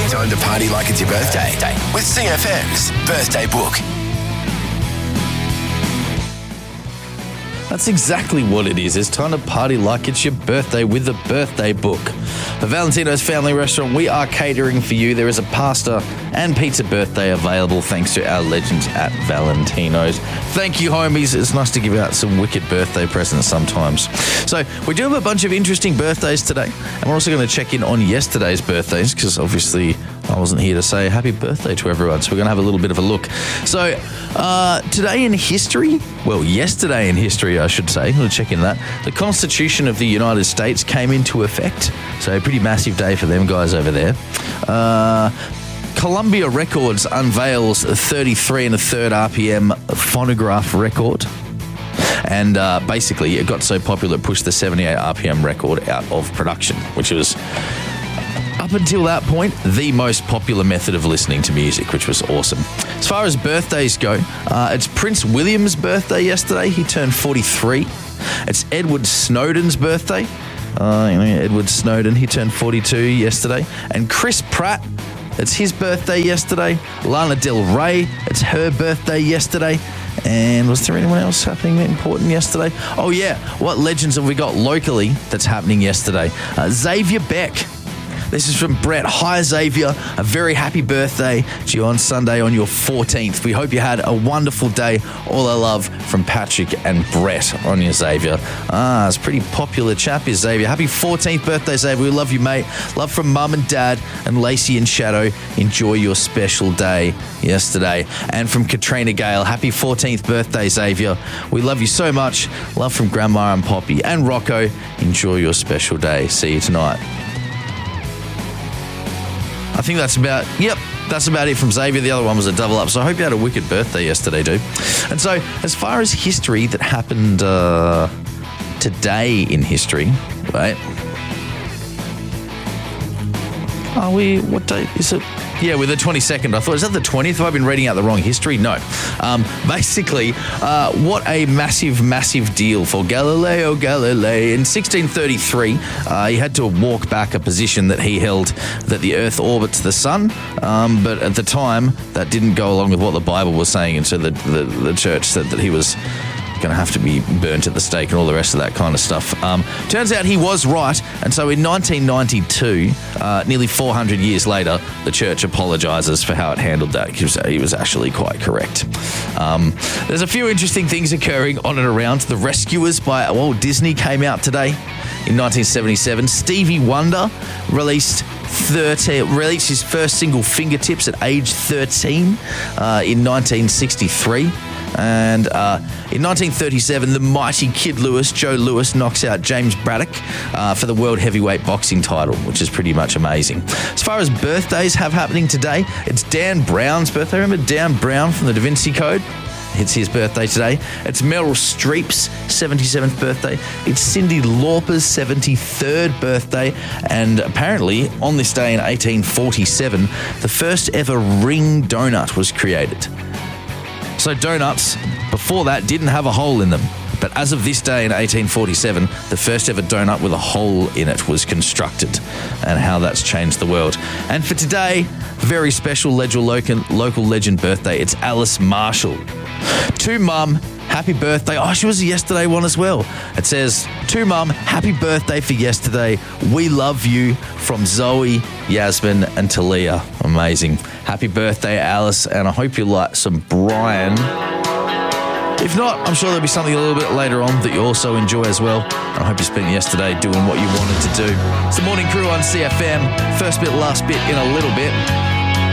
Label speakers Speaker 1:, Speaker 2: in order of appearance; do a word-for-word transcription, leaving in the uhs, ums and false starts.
Speaker 1: Time to party like it's your birthday with C F M's Birthday Book.
Speaker 2: That's exactly what it is. It's time to party like it's your birthday with the Birthday Book. The Valentino's Family Restaurant, we are catering for you. There is a pasta and pizza birthday available thanks to our legends at Valentino's. Thank you, homies. It's nice to give out some wicked birthday presents sometimes. So we do have a bunch of interesting birthdays today, and we're also going to check in on yesterday's birthdays because obviously I wasn't here to say happy birthday to everyone, so we're going to have a little bit of a look. So uh, today in history, well, yesterday in history, I should say, we'll check in that, the Constitution of the United States came into effect, so a pretty massive day for them guys over there. Uh, Columbia Records unveils a thirty-three and a third R P M phonograph record. And uh, basically, it got so popular it pushed the seventy-eight R P M record out of production, which was, up until that point, the most popular method of listening to music, which was awesome. As far as birthdays go, uh, it's Prince William's birthday yesterday. He turned forty-three. It's Edward Snowden's birthday. Uh, you know, Edward Snowden, he turned forty-two yesterday. And Chris Pratt, it's his birthday yesterday. Lana Del Rey, it's her birthday yesterday. And was there anyone else happening important yesterday? Oh yeah, what legends have we got locally that's happening yesterday? Uh, Xavier Beck. This is from Brett. Hi, Xavier. A very happy birthday to you on Sunday on your fourteenth. We hope you had a wonderful day. All our love from Patrick and Brett on you, Xavier. Ah, it's a pretty popular chap is Xavier. Happy fourteenth birthday, Xavier. We love you, mate. Love from Mum and Dad and Lacey and Shadow. Enjoy your special day yesterday. And from Katrina Gale, happy fourteenth birthday, Xavier. We love you so much. Love from Grandma and Poppy and Rocco. Enjoy your special day. See you tonight. I think that's about, yep, that's about it from Xavier. The other one was a double up. So I hope you had a wicked birthday yesterday, dude. And so as far as history that happened uh, today in history, right? Are we, what date is it? Yeah, we're the twenty-second. I thought, is that the twentieth? Have I been reading out the wrong history? No. Um, basically, uh, what a massive, massive deal for Galileo Galilei. In sixteen thirty-three, uh, he had to walk back a position that he held that the Earth orbits the Sun. Um, but at the time, that didn't go along with what the Bible was saying. And so the, the, the church said that he was going to have to be burnt at the stake and all the rest of that kind of stuff. Um, turns out he was right, and so in nineteen ninety-two, uh, nearly four hundred years later, the church apologises for how it handled that, because he was actually quite correct. Um, there's a few interesting things occurring on and around. The Rescuers by Walt Disney came out today in nineteen seventy-seven. Stevie Wonder released thirteen, released his first single, Fingertips, at age thirteen uh, in nineteen sixty-three. And uh, in nineteen thirty-seven, the mighty Kid Lewis, Joe Lewis, knocks out James Braddock uh, for the World Heavyweight Boxing title, which is pretty much amazing. As far as birthdays have happening today, it's Dan Brown's birthday. Remember Dan Brown from the Da Vinci Code? It's his birthday today. It's Meryl Streep's seventy-seventh birthday. It's Cyndi Lauper's seventy-third birthday. And apparently, on this day in eighteen forty-seven, the first ever ring donut was created. So donuts, before that, didn't have a hole in them. But as of this day in eighteen forty-seven, the first ever donut with a hole in it was constructed, and how that's changed the world. And for today, very special local, local legend birthday. It's Alice Marshall. To Mum, happy birthday. Oh, she was a yesterday one as well. It says, to Mum, happy birthday for yesterday. We love you, from Zoe, Yasmin and Talia. Amazing. Happy birthday, Alice, and I hope you like some Brian. If not, I'm sure there'll be something a little bit later on that you also enjoy as well. I hope you spent yesterday doing what you wanted to do. It's the Morning Crew on C F M. First bit, last bit in a little bit.